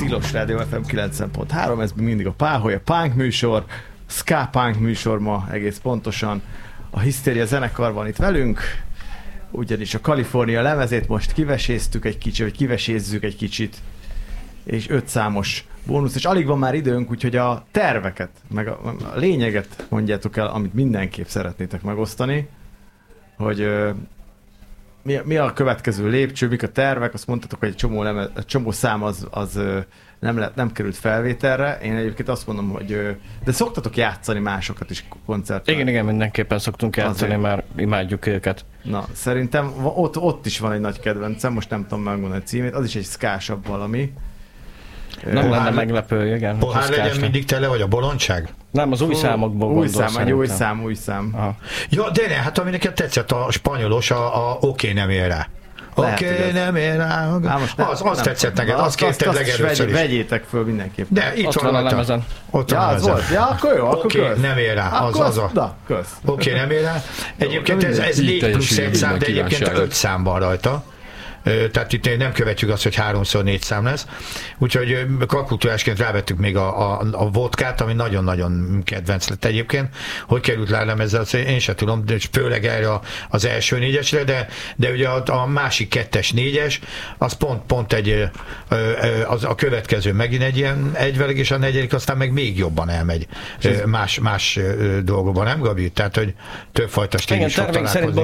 Tilos Rádió FM 90.3, ez mindig a Páholya Punk műsor, ska punk műsor ma egész pontosan. A Hisztéria zenekar van itt velünk, ugyanis a Kalifornia lemezét most kiveséztük egy kicsit, vagy kivesézzük egy kicsit, és 5 számos bónusz, és alig van már időnk, úgyhogy a terveket, meg a lényeget mondjátok el, amit mindenképp szeretnétek megosztani, hogy mi a következő lépcső, mik a tervek, azt mondtatok, hogy egy csomó szám az nem került felvételre. Én egyébként azt mondom, hogy de szoktatok játszani másokat is koncerten? Igen, mindenképpen szoktunk játszani, már imádjuk őket. Na, szerintem ott is van egy nagy kedvencem, most nem tudom megmondani a címét, az is egy szkásabb valami. Nem lenne meglepő, igen. Pohár legyen mindig tele, vagy a bolondság? Nem, az új számokból gondolsz. Új szám. Aha. Ja, de ne, hát ami nekem tetszett a spanyolos, a Oké, nem ér rá. Oké, nem ér rá. Az tetszett neked, azt kérted legelőször is. Vegyétek föl mindenképp. De itt van a lemezen. Ott van a lemezen. Ja, akkor jó, akkor Oké, nem ér rá. Oké, nem ér rá. Egyébként ez 4 plusz 1 szám, de egyébként 5 szám van rajta. Tehát itt nem követjük azt, hogy 3x4 szám lesz. Úgyhogy kalkultúrásként rávettük még a vodkát, ami nagyon-nagyon kedvenc lett egyébként. Hogy került rá lemezzel, én sem tudom, de főleg erre az első 4-esre, de ugye a másik 2-es, 4-es, az pont egy, a következő megint egy ilyen egyveleg, és a 4. aztán meg még jobban elmegy más dolgokban, nem Gabi? Tehát, hogy többfajta stílusok találkozik.